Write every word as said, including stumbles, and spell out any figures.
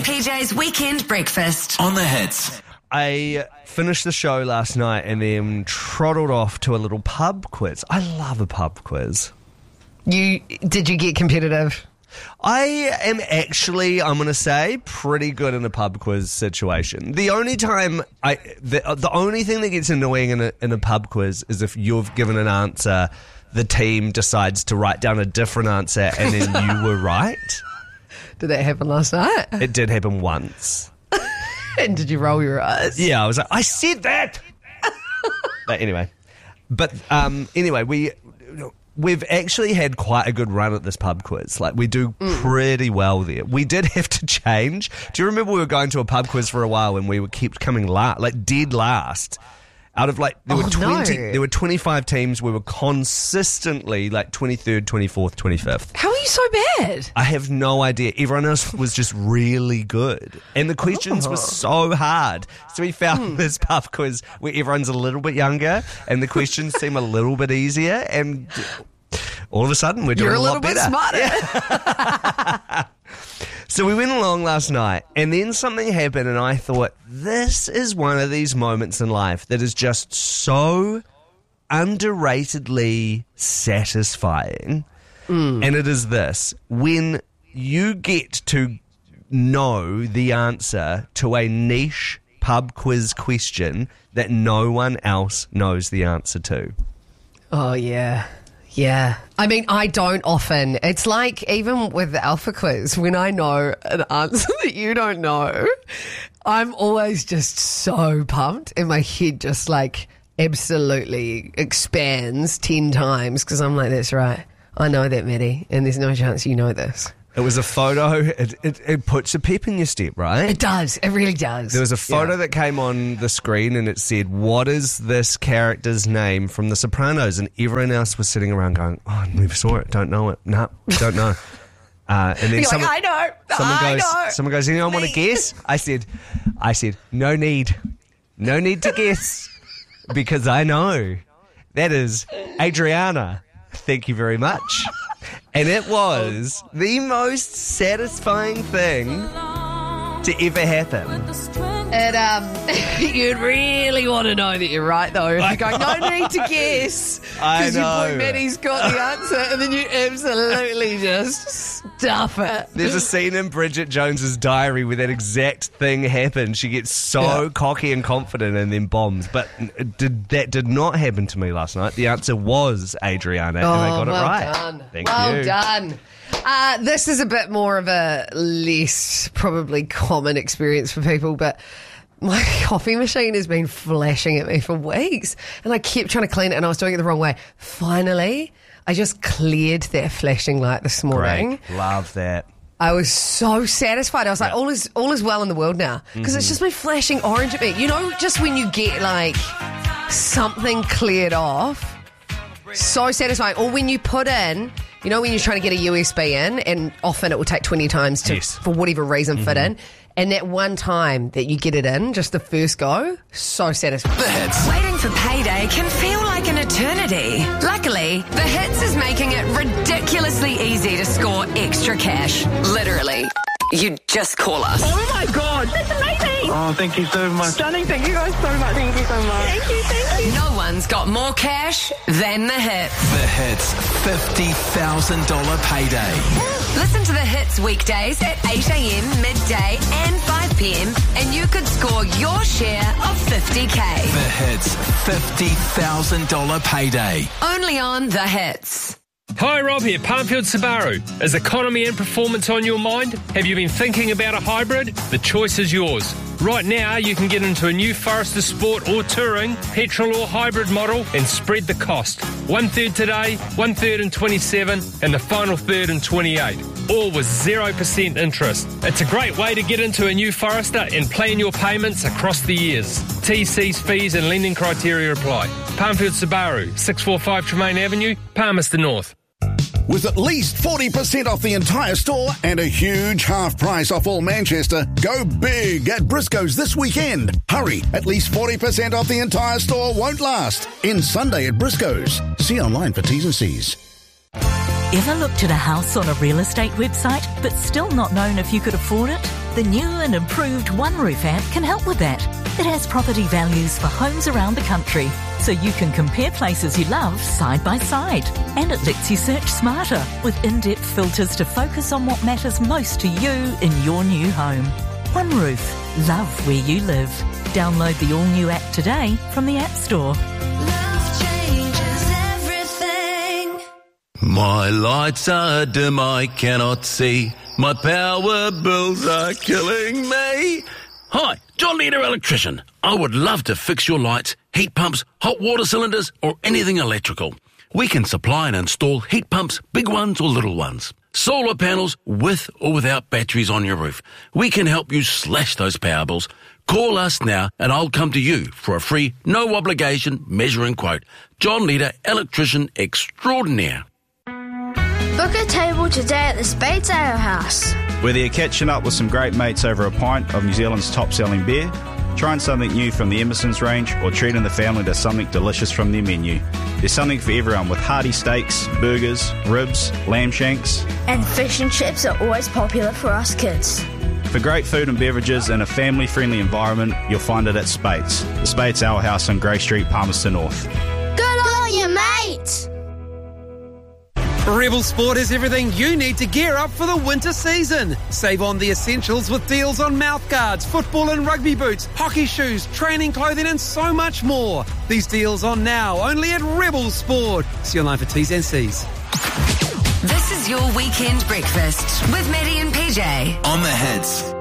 P J's Weekend Breakfast. On the Hits. I finished the show last night and then trotted off to a little pub quiz. I love a pub quiz. You did you get competitive? I am actually, I'm going to say, pretty good in a pub quiz situation. The only time I, the, the only thing that gets annoying in a, in a pub quiz is if you've given an answer, the team decides to write down a different answer and then you were right. Did that happen last night? It did happen once. And did you roll your eyes? Yeah, I was like, I said that. But anyway, but um, anyway, we. We've actually had quite a good run at this pub quiz. Like, we do mm. pretty well there. We did have to change. Do you remember we were going to a pub quiz for a while and we were kept coming last, like dead last? Out of like, there oh, were twenty, no. there were twenty-five teams. We were consistently like twenty-third, twenty-fourth, twenty-fifth. How are you so bad? I have no idea. Everyone else was just really good. And the questions oh. were so hard. So we found hmm. this pub quiz where everyone's a little bit younger and the questions seem a little bit easier. And all of a sudden, we're doing You're a, a little lot bit better. smarter. Yeah. So we went along last night, and then something happened, and I thought, this is one of these moments in life that is just so underratedly satisfying. Mm. And it is this: when you get to know the answer to a niche pub quiz question that no one else knows the answer to. Oh, yeah. Yeah. I mean, I don't often. It's like even with the Alpha Quiz, when I know an answer that you don't know, I'm always just so pumped and my head just like absolutely expands ten times because I'm like, that's right. I know that, Maddie, and there's no chance you know this. It was a photo. It, it, it puts a pep in your step, right? It does. It really does. There was a photo yeah. that came on the screen and it said, what is this character's name from The Sopranos? And everyone else was sitting around going, oh, I never saw it. Don't know it. No, don't know. Uh, and then You're someone, like, I know. Someone I goes, know. Someone goes, anyone want to guess? I said, I said, no need. No need to guess because I know. That is Adriana. Thank you very much. And it was the most satisfying thing to ever happen. And um, you'd really want to know that you're right, though. If you're going, no need to guess. Because your boy Maddie's got the answer, and then you absolutely just stuff it. There's a scene in Bridget Jones's Diary where that exact thing happened. She gets so yeah. cocky and confident and then bombs. But it did, that did not happen to me last night. The answer was Adriana, oh, and I got well it right. Done. Thank well you. Well done. Uh, this is a bit more of a less probably common experience for people, but my coffee machine has been flashing at me for weeks and I kept trying to clean it and I was doing it the wrong way. Finally, I just cleared that flashing light this morning. Great. Love that. I was so satisfied. I was like, yeah. all is all is well in the world now. Because mm-hmm. it's just been flashing orange at me. You know, just when you get like something cleared off, so satisfying. Or when you put in, you know, when you're trying to get a U S B in, and often it will take twenty times to, yes. for whatever reason, mm-hmm. fit in. And that one time that you get it in, just the first go, so satisfying. The Hits. Waiting for payday can feel like an eternity. Luckily, The Hits is making it ridiculously easy to score extra cash. Literally. You just call us. Oh my God, that's amazing. Oh, thank you so much. Stunning, thank you guys so much. Thank you so much. Thank you, thank you. No one's got more cash than The Hits. The Hits fifty thousand dollars payday. Listen to The Hits weekdays at eight a.m, midday and five p.m. and you could score your share of fifty K. The Hits fifty thousand dollars payday. Only on The Hits. Hi, Rob here, Palmfield Subaru. Is economy and performance on your mind? Have you been thinking about a hybrid? The choice is yours. Right now, you can get into a new Forester Sport or Touring, petrol or hybrid model, and spread the cost. One third today, one third in twenty-seven, and the final third in twenty-eight. All with zero percent interest. It's a great way to get into a new Forester and plan your payments across the years. T Cs, fees and lending criteria apply. Palmfield Subaru, six forty-five Tremaine Avenue, Palmerston North. With at least forty percent off the entire store and a huge half price off all Manchester, go big at Briscoe's this weekend. Hurry, at least forty percent off the entire store won't last. In Sunday at Briscoe's. See online for T's and C's. Ever looked at a house on a real estate website but still not known if you could afford it? The new and improved OneRoof app can help with that. It has property values for homes around the country, so you can compare places you love side by side. And it lets you search smarter with in-depth filters to focus on what matters most to you in your new home. OneRoof. Love where you live. Download the all-new app today from the App Store. Love changes everything. My lights are dim, I cannot see. My power bills are killing me. Hi, John Leader Electrician. I would love to fix your lights, heat pumps, hot water cylinders, or anything electrical. We can supply and install heat pumps, big ones or little ones. Solar panels with or without batteries on your roof. We can help you slash those power bills. Call us now and I'll come to you for a free, no obligation measuring quote. John Leader Electrician Extraordinaire. Book a table today at the Spades Ale House. Whether you're catching up with some great mates over a pint of New Zealand's top-selling beer, trying something new from the Emerson's range, or treating the family to something delicious from their menu, there's something for everyone with hearty steaks, burgers, ribs, lamb shanks. And fish and chips are always popular for us kids. For great food and beverages in a family-friendly environment, you'll find it at Spades, the Spades Ale House on Grey Street, Palmerston North. Good on you, mate! Rebel Sport has everything you need to gear up for the winter season. Save on the essentials with deals on mouthguards, football and rugby boots, hockey shoes, training clothing and so much more. These deals on now only at Rebel Sport. See online for T's and C's. This is your weekend breakfast with Maddie and P J. On the Hits.